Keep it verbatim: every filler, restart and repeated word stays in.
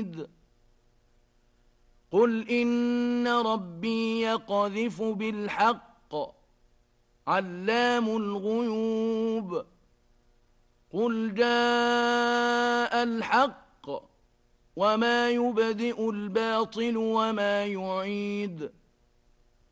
يريد قل إن ربي يقذف بالحق علام الغيوب قل جاء الحق وما يبدئ الباطل وما يعيد